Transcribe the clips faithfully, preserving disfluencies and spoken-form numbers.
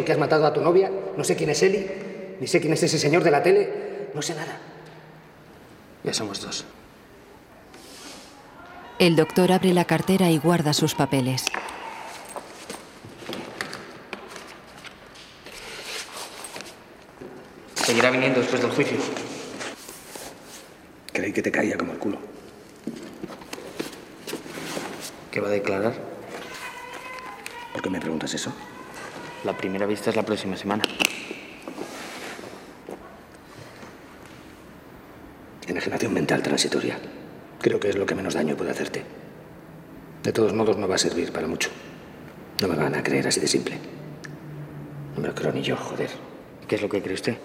que has matado a tu novia, no sé quién es Eli, ni sé quién es ese señor de la tele, no sé nada. Ya somos dos. El doctor abre la cartera y guarda sus papeles. Seguirá viniendo después del juicio. Creí que te caía como el culo. ¿Qué va a declarar? ¿Por qué me preguntas eso? La primera vista es la próxima semana. Enajenación mental transitoria. Creo que es lo que menos daño puede hacerte. De todos modos, no va a servir para mucho. No me van a creer así de simple. No me lo creo ni yo, joder. ¿Qué es lo que cree usted?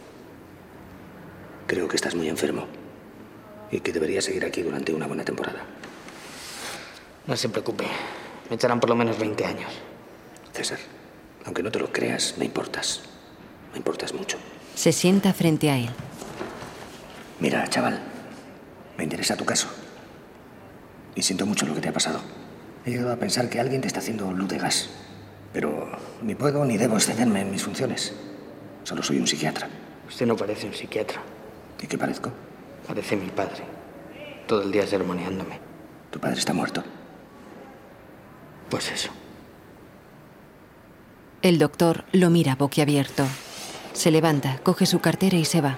Creo que estás muy enfermo y que deberías seguir aquí durante una buena temporada. No se preocupe. Me echarán por lo menos veinte años. César, aunque no te lo creas, me importas. Me importas mucho. Se sienta frente a él. Mira, chaval, me interesa tu caso. Y siento mucho lo que te ha pasado. He llegado a pensar que alguien te está haciendo luz de gas. Pero ni puedo ni debo excederme en mis funciones. Solo soy un psiquiatra. Usted no parece un psiquiatra. ¿Y qué parezco? Parece mi padre. Todo el día sermoneándome. ¿Tu padre está muerto? Pues eso. El doctor lo mira boquiabierto. Se levanta, coge su cartera y se va.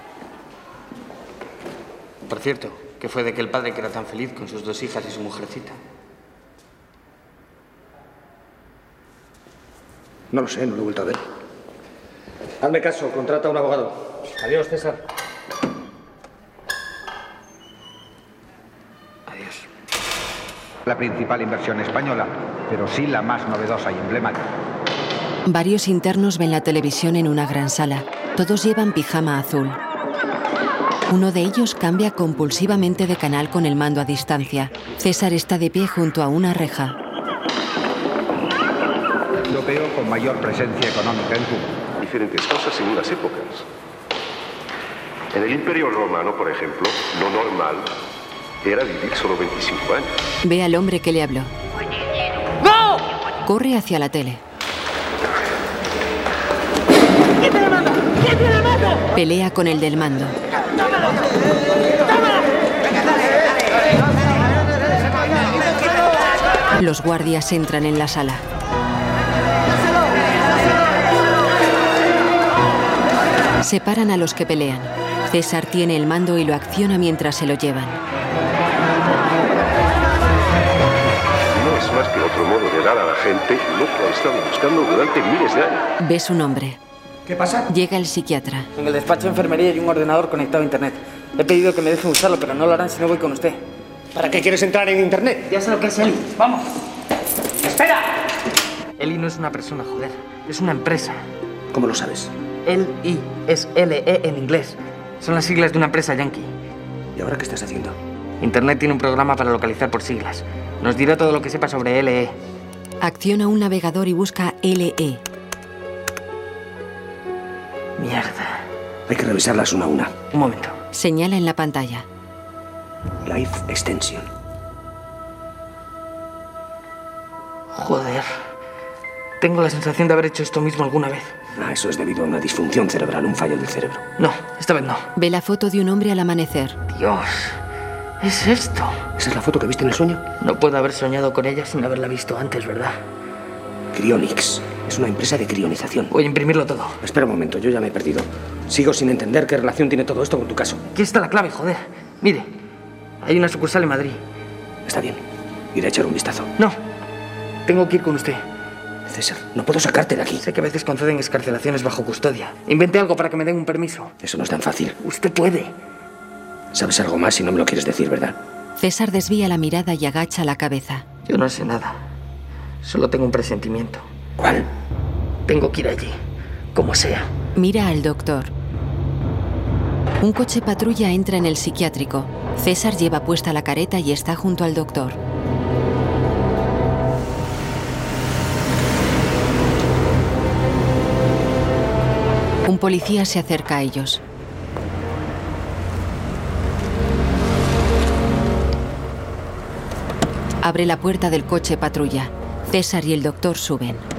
Por cierto, ¿qué fue de aquel padre que era tan feliz con sus dos hijas y su mujercita? No lo sé, no lo he vuelto a ver. Hazme caso, contrata a un abogado. Adiós, César. Adiós. La principal inversión española, pero sí la más novedosa y emblemática. Varios internos ven la televisión en una gran sala. Todos llevan pijama azul. Uno de ellos cambia compulsivamente de canal con el mando a distancia. César está de pie junto a una reja. Europeo con mayor presencia económica en Cuba. Diferentes cosas en unas épocas. En el Imperio Romano, por ejemplo, lo normal era vivir solo veinticinco años. Ve al hombre que le habló. ¡No! Corre hacia la tele. ¡Quita la mano! ¡Quita la mano! Pelea con el del mando. ¡Tómalo! ¡Tómalo! Los guardias entran en la sala. Separan a los que pelean. César tiene el mando y lo acciona mientras se lo llevan. No es más que otro modo de dar a la gente lo que ha estado buscando durante miles de años. Ve su nombre. ¿Qué pasa? Llega el psiquiatra. En el despacho de enfermería hay un ordenador conectado a internet. Le he pedido que me dejen usarlo, pero no lo harán si no voy con usted. ¿Para qué quieres entrar en internet? Ya sé lo que es Eli. ¡Vamos! ¡Espera! Eli no es una persona, joder. Es una empresa. ¿Cómo lo sabes? L I es L E en inglés. Son las siglas de una empresa yankee. ¿Y ahora qué estás haciendo? Internet tiene un programa para localizar por siglas. Nos dirá todo lo que sepa sobre L E. Acciona un navegador y busca L E. Mierda. Hay que revisarlas una a una. Un momento. Señala en la pantalla. Life Extension. Joder. Tengo la sensación de haber hecho esto mismo alguna vez. Ah, eso es debido a una disfunción cerebral, un fallo del cerebro. No, esta vez no. Ve la foto de un hombre al amanecer. Dios. ¿Es esto? ¿Esa es la foto que viste en el sueño? No puedo haber soñado con ella sin haberla visto antes, ¿verdad? Cryonics. Es una empresa de crionización. Voy a imprimirlo todo. Espera un momento, yo ya me he perdido. Sigo sin entender qué relación tiene todo esto con tu caso. Aquí está la clave, joder. Mire, hay una sucursal en Madrid. Está bien. Iré a echar un vistazo. No, tengo que ir con usted. César, no puedo sacarte de aquí. Sé que a veces conceden excarcelaciones bajo custodia. Inventé algo para que me den un permiso. Eso no es tan fácil. Usted puede. Sabes algo más y no me lo quieres decir, ¿verdad? César desvía la mirada y agacha la cabeza. Yo no sé nada. Solo tengo un presentimiento. ¿Cuál? Tengo que ir allí, como sea. Mira al doctor. Un coche patrulla entra en el psiquiátrico. César lleva puesta la careta y está junto al doctor. Un policía se acerca a ellos. Abre la puerta del coche patrulla. César y el doctor suben.